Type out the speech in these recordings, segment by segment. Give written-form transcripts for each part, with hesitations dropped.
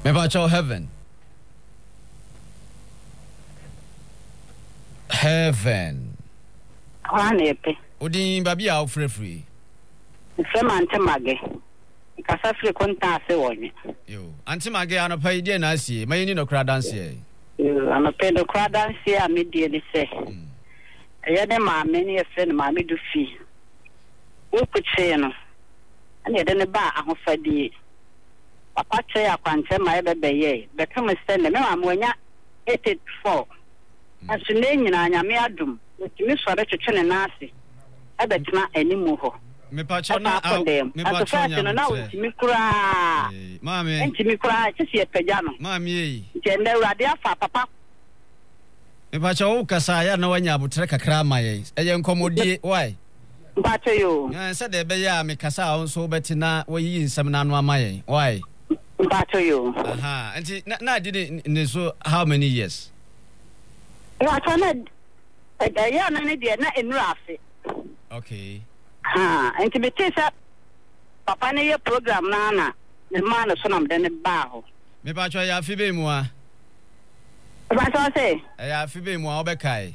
Mepacho heaven. Heaven. Kwanepe. Odi babi a free. Sema Antemage. Kasa free konta ase wonye. Yo, Antemage anopa ide na asie, mayini no kra dance e. Yo, anopa no kra dance a medie ni se. Eye de maame ni efe no maame du fi. Wo kuche no. Ani de ne ba ahofadie. Papa che akwante ma ebebeye. Beka me se ne me maame wanya 84. Aso ne nyina nyame adum. Otimi sore twetwe ne nase. Ebetena animu ho. Mepacho na mepacho nya na otimi kura. Maame. Entimi kura sisi epagya no. Maame yi. Nti urade afa papa. Mepacho wo kasa ya na wanya abotre kakra maye. Eye nkomodie why? Mpacho yo. Say de be ya me kasa a so betina wayi nsam na no amaye. Why? Mpacho yo. Aha. Nti na did ne so how many years? Ya tona ya na ne de na enura afi. Okay. Nti betesa papa ne ye program na ne ma na so na mde ne ba ho. Mepacho ya afi be mu a. Mpacho say? Ya afi be mu a obekai.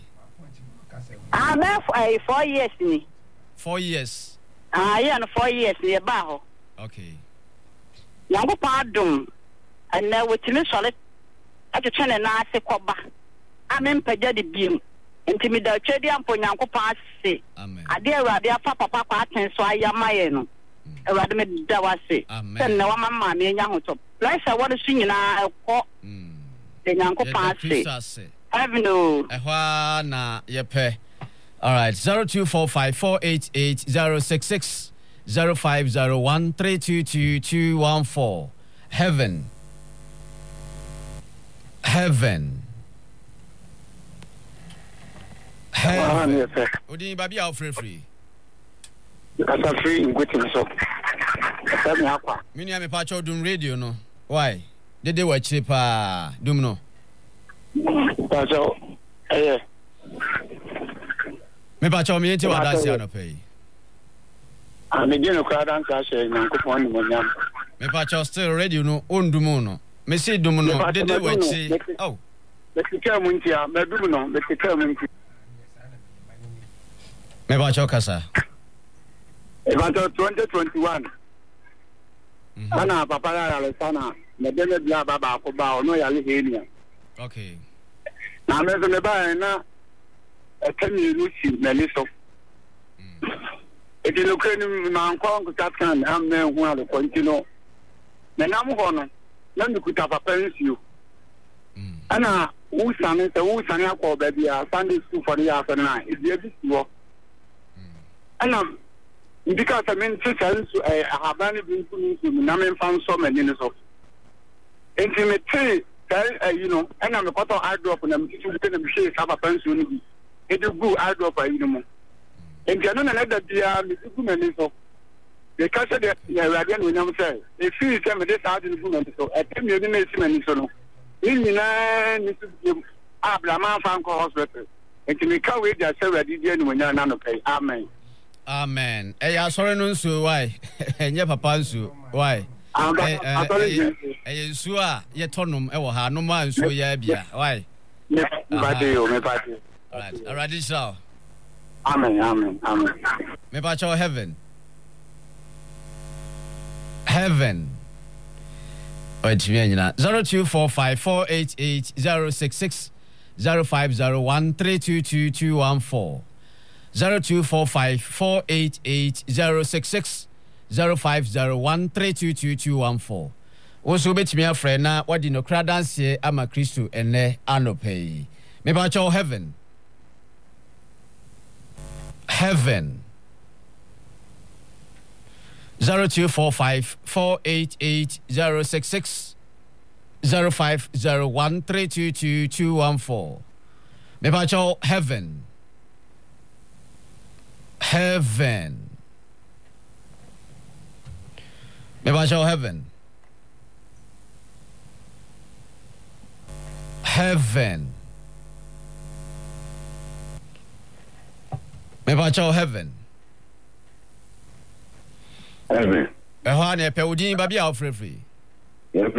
Be 4 years ni. 4 years. Yeah, no 4 years ni ba ho. Okay. Yango pa dum. Ana wotimi sole atwetwe ne na ase koba. Amempagya de biem. Ntimi da twedi ampo Nyankopɔn ase. Amen. Ade awurade afa papa kwa aten so ayamaye no. Awurade me da wase. Sen na wama ma me nya hotop. Laisa wode so nyina ekɔ. De Nyankopɔn ase. Avino. Ehwa na yepe. All right, 0245488066 0501322214. Heaven. Heaven. Heaven. Odi babi a free. Kasa free ngweti so. Kasa mi akwa. Mini ame pa cho dum radio no. Why? Dede wa chire pa dum no. Kasa Me pa cho mi enti wa dance ya no pay. Me je no kra dance a share Nyankopɔn ni mo nyam. Me pa cho still radio no ondum no. Me say dum no dede wa chire. Oh. Me tika mu ntia, me dum no, me tika mu ntia. Me pa cho kasa. About 2021. Ana papa la sana, me de me bla baba ko ba ono ya le henia. Okay. Na me so me ba na etemi rusi me le so. Eti no kreni ma nko nko tatkan am na hu ala kontino. Me na mo ho no, na mi kuta papa nsiu. Ana usane akọ ba bia Sunday school for ya fa na e bia bi siwo. Ana because I mean since ahabani bi nku na me fan so many no so. Intimate you know, ana me koto airdrop na me titu bi na me share sa papa nsiu no bi. E de go airdrop ayi no mo. Enti na da bia me tiku mani so. The case de ya radio no nyam say e fi say me de sa de go mani so. E temi ni na esi mani so no. Ni na ni su Abraham Fanko Hospital. Enti me ka we dia say radio dia no nya na no kai. Amen. Amen. Ya sorry no nsu why? Enye papa nsu why? Nsu a ye tonom e wo ha no ma nsu ya bia why? Me party. All right. Already so. Amen. Me pa cho heaven. Heaven. Wait, 0245488066 0501322214 0245488066 0501322214. Also bet me a friend na wadi no kra dance ama Kristo ene anope. Me ba cho heaven. Heaven. 0245488066 0501322214. Me ba cho heaven. Heaven. Me ba cho heaven. Heaven. Me ba cho heaven. Amen. Ehwa ne pe udin ba bia ofrefre. Yep.